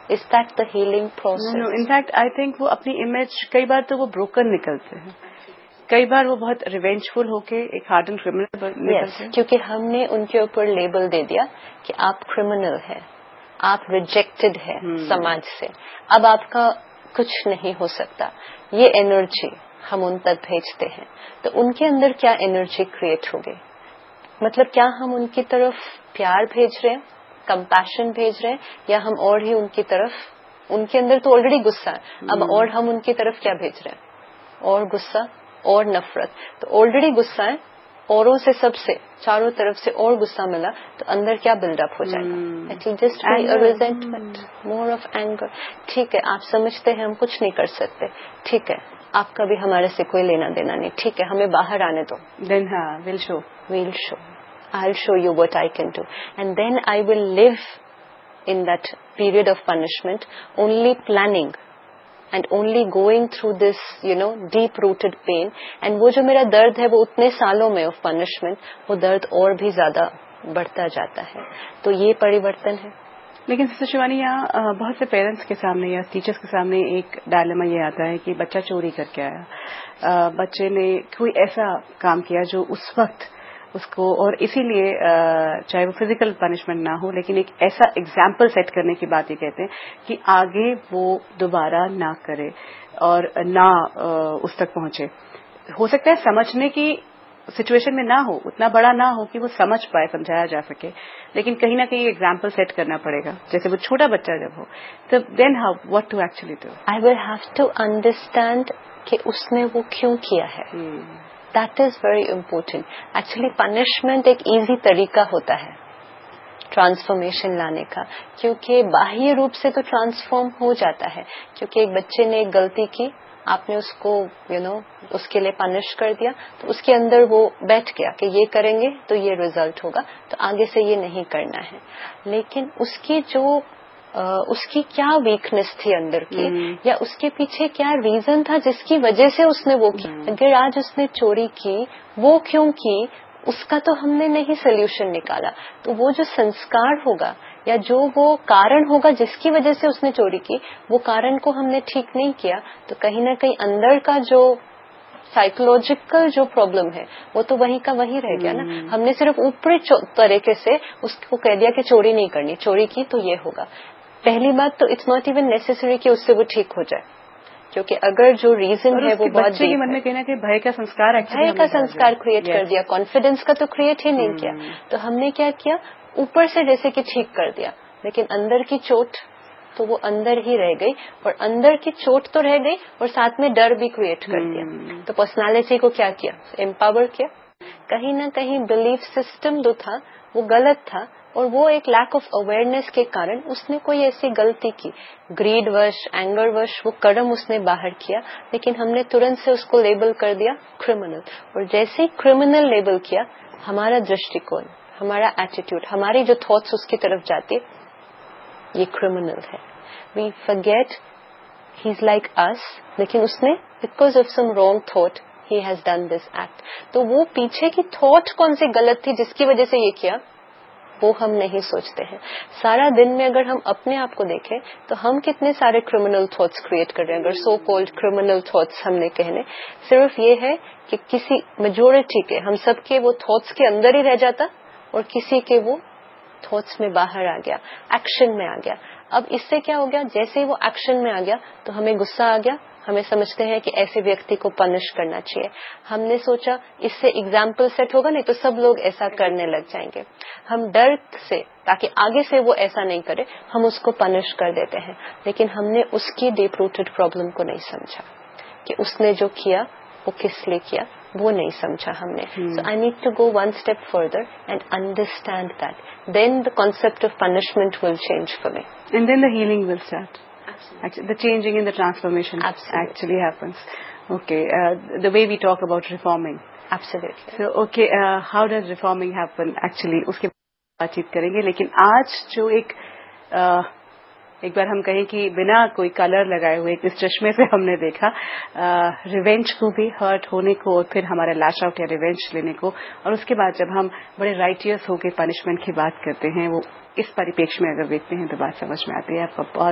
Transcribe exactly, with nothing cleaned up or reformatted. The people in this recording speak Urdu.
Is that the healing process? No, no. In fact, I think وہ اپنی امیج کئی بار تو وہ بروکن نکلتے ہیں, کئی بار وہ بہت ریونجفل ہو کے ایک ہارڈن کرمنل نکلتے ہیں. کیونکہ ہم نے ان کے اوپر لیبل دے دیا کہ آپ کرمنل ہیں, آپ ریجیکٹڈ ہیں سماج سے, اب آپ کا کچھ نہیں ہو سکتا. یہ انرجی ہم ان تک بھیجتے ہیں, تو ان کے اندر کیا انرجی کریٹ ہوگی؟ مطلب کیا ہم ان کی طرف پیار بھیج رہے ہیں, کمپیشن بھیج رہے ہیں, یا ہم اور ہی ان کی طرف, ان کے اندر تو آلریڈی غصہ ہے, اب اور ہم ان کی طرف کیا بھیج رہے ہیں؟ اور غصہ اور نفرت. تو آلریڈی غصہ ہے, اوروں سے سب سے چاروں طرف سے اور غصہ ملا, تو اندر کیا بلڈ اپ ہو جائے گا؟ It will just be a resentment, more of anger. ٹھیک ہے, آپ سمجھتے ہیں ہم کچھ نہیں کر سکتے, ٹھیک ہے, آپ کا بھی ہمارے سے کوئی لینا دینا نہیں, ٹھیک ہے, ہمیں باہر آنے دو. Then ہاں we'll show. We'll show. I'll show you what I can do. And then I will live in that period of punishment only planning and only going through this, you know, deep-rooted pain. And وہ جو میرا درد ہے وہ اتنے سالوں میں of punishment, وہ درد اور بھی زیادہ بڑھتا جاتا ہے. تو یہ پریورتن ہے. لیکن سسٹر شیوانی, یہاں بہت سے پیرنٹس کے سامنے یا ٹیچرس کے سامنے ایک ڈائلیما یہ آتا ہے کہ بچہ چوری کر کے آیا, بچے نے کوئی ایسا کام کیا جو اس وقت اس کو, اور اسی لیے چاہے وہ فزیکل پنشمنٹ نہ ہو لیکن ایک ایسا ایگزامپل سیٹ کرنے کی بات یہ کہتے ہیں کہ آگے وہ دوبارہ نہ کرے اور نہ اس تک پہنچے. ہو سکتا ہے سمجھنے کی سچویشن میں نہ ہو, اتنا بڑا نہ ہو کہ وہ سمجھ پائے, سمجھایا جا سکے, لیکن کہیں نہ کہیں ایگزامپل سیٹ کرنا پڑے گا. جیسے وہ چھوٹا بچہ جب ہو تو then how what to actually do. I will have to understand کہ اس نے وہ کیوں کیا ہے. That is very important. Actually punishment ایک ایزی طریقہ ہوتا ہے ٹرانسفارمیشن لانے کا, کیونکہ باہری روپ سے تو ٹرانسفارم ہو جاتا ہے, کیونکہ ایک بچے نے ایک غلطی کی, آپ نے اس کو یو نو اس کے لیے پنش کر دیا, تو اس کے اندر وہ بیٹھ گیا کہ یہ کریں گے تو یہ ریزلٹ ہوگا, تو آگے سے یہ نہیں کرنا ہے. لیکن اس کی جو اس کی کیا ویکنیس تھی اندر کی, یا اس کے پیچھے کیا ریزن تھا جس کی وجہ سے اس نے وہ کی. اگر آج اس نے چوری کی, وہ کیوں کی, اس کا تو ہم نے نہیں سولوشن نکالا, تو وہ جو سنسکار ہوگا یا جو وہ کارن ہوگا جس کی وجہ سے اس نے چوری کی, وہ کارن کو ہم نے ٹھیک نہیں کیا, تو کہیں نہ کہیں اندر کا جو سائیکولوجیکل جو پرابلم ہے وہ تو وہیں کا وہیں رہ گیا نا. ہم نے صرف اوپری طریقے سے اس کو کہہ دیا کہ چوری نہیں کرنی, چوری کی تو یہ ہوگا. پہلی بات تو اٹس ناٹ ایون نیسیسری کہ اس سے وہ ٹھیک ہو جائے, کیونکہ اگر جو ریزن ہے وہ بہت بچے کے من میں کہنا کہ بھے کا سنسکار بھے کا سنسکار کریٹ کر دیا, کانفیڈینس کا تو کریٹ ہی نہیں کیا. تو ہم نے کیا کیا, اوپر سے جیسے کہ ٹھیک کر دیا, لیکن اندر کی چوٹ تو وہ اندر ہی رہ گئی, اور اندر کی چوٹ تو رہ گئی اور ساتھ میں ڈر بھی کریٹ کر دیا. تو پرسنالٹی کو کیا کیا, امپاور کیا. کہیں نہ کہیں بلیف سسٹم جو تھا وہ غلط تھا, اور وہ ایک لیک آف اویئرنیس کے کارن اس نے کوئی ایسی غلطی کی, گریڈ وش, اینگر وش, وہ قدم اس نے باہر کیا, لیکن ہم نے ترنت سے اس کو لیبل کر دیا کرمنل. اور جیسے ہی کرمنل لیبل کیا, ہمارا درشٹیکون, ہمارا ایٹیٹیوڈ, ہماری جو تھاٹس اس کی طرف جاتی, یہ کرمنل ہے. وی فرگیٹ ہی از لائک اس, لیکن اس نے because of some wrong thought he has done this act. تو وہ پیچھے کی تھاٹ کون سی غلط تھی جس کی وجہ سے یہ کیا, وہ ہم نہیں سوچتے ہیں. سارا دن میں اگر ہم اپنے آپ کو دیکھیں تو ہم کتنے سارے کرمنل تھاٹس کریٹ کر رہے ہیں. اگر سو کولڈ کرمنل تھاٹس ہم نے کہنے, صرف یہ ہے کہ کسی میجورٹی کے, ہم سب کے وہ تھاٹس کے اندر ہی رہ جاتا, اور کسی کے وہ تھاٹس میں باہر آ گیا, ایکشن میں آ گیا. اب اس سے کیا ہو گیا, جیسے ہی وہ ایکشن میں آ گیا تو ہمیں غصہ آ گیا, ہمیں سمجھتے ہیں کہ ایسے ویکتی کو پنش کرنا چاہیے. ہم نے سوچا اس سے اگزامپل سیٹ ہوگا, نہیں تو سب لوگ ایسا کرنے لگ جائیں گے. ہم ڈر سے, تاکہ آگے سے وہ ایسا نہیں کرے, ہم اس کو پنش کر دیتے ہیں, لیکن ہم نے اس کی ڈیپ روٹڈ پرابلم کو نہیں سمجھا کہ اس نے جو کیا وہ کس لیے کیا, وہ نہیں سمجھا ہم نے. سو I need to go one step further and understand that, then the concept of punishment will change for me, and then the healing will start. The changing and the transformation Absolutely. actually happens. Okay, uh, the way we talk about reforming. Absolutely. So, okay, uh, how does reforming happen actually? اس کے بات چیت کریں گے, لیکن آج جو ایک uh, ایک بار ہم کہیں کہ بنا کوئی کلر لگائے ہوئے اس چشمے سے ہم نے دیکھا ریونج کو بھی, ہرٹ ہونے کو, اور پھر ہمارا لیش آؤٹ یا ریونج لینے کو, اور اس کے بعد جب ہم بڑے رائٹیس ہو کے پنشمنٹ کی بات کرتے ہیں, وہ اس پریپیکش میں اگر دیکھتے ہیں تو بات سمجھ میں آتی ہے. آپ کا بہت